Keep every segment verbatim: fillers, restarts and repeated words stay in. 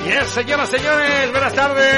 Yes, señoras, señores, buenas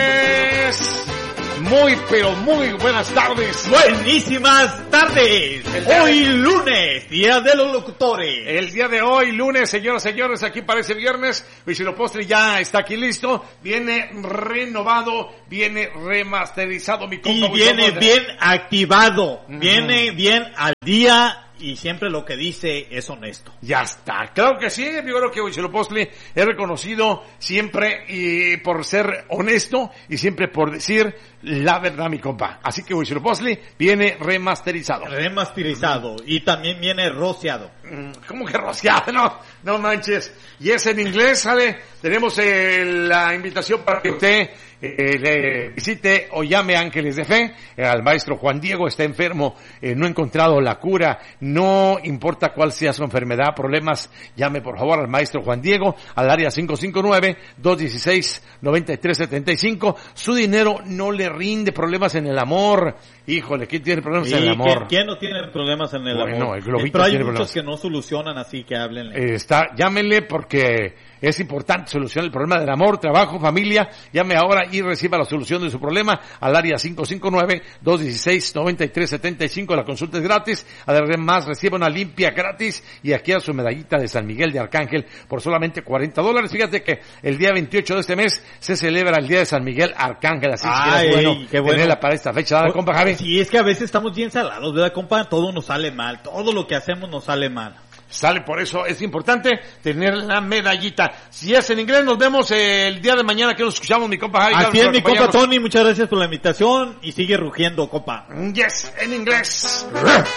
tardes. Muy, pero muy buenas tardes. Buenísimas tardes. Hoy lunes, día de los locutores. El día de hoy, lunes, señoras, señores, aquí parece viernes. Huitzilopochtli ya está aquí listo. Viene renovado, viene remasterizado mi compa. Y viene de... bien activado, mm. viene bien al día. Y siempre lo que dice es honesto. Ya está, claro que sí. Yo creo que Huitzilopochtli es reconocido siempre y por ser honesto y siempre por decir la verdad, mi compa. Así que Huitzilopochtli viene remasterizado. Remasterizado. Mm. Y también viene rociado. ¿Cómo que rociado? No, no manches. Y es en inglés, ¿sale? Tenemos eh, la invitación para que usted eh, le visite o llame a Ángeles de Fe. Eh, al maestro Juan Diego está enfermo, eh, no ha encontrado la cura. No importa cuál sea su enfermedad, problemas, llame por favor al maestro Juan Diego al área cinco cinco nueve, dos uno seis, nueve tres siete cinco. Su dinero no le rinde, problemas en el amor. Híjole, ¿quién tiene problemas en el amor? ¿Quién no tiene problemas en el bueno, amor? El globito Pero hay tiene muchos problemas. Que no solucionan, así que háblenle. Eh, está, llámenle porque es importante solucionar el problema del amor, trabajo, familia. Llame ahora y reciba la solución de su problema al área cinco cinco nueve, dos uno seis, nueve tres siete cinco. La consulta es gratis. Además, reciba una limpia gratis y aquí a su medallita de San Miguel de Arcángel por solamente cuarenta dólares. Fíjate que el día veintiocho de este mes se celebra el día de San Miguel Arcángel. Así Ay, que es bueno, qué bueno tenerla para esta fecha. Dale, compa Javi. Sí, es que a veces estamos bien salados, ¿verdad, compa? Todo nos sale mal. Todo lo que hacemos nos sale mal. Sale, por eso es importante tener la medallita. Si es en inglés, nos vemos el día de mañana que nos escuchamos, mi compa Javi. Así es, mi compa Tony, muchas gracias por la invitación y sigue rugiendo, compa. Yes, en inglés.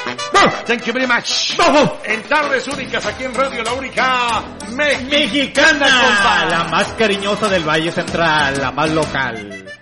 Thank you very much. En tardes únicas, aquí en Radio La Única Mexicana, Mexicana, compa. La más cariñosa del Valle Central, la más local.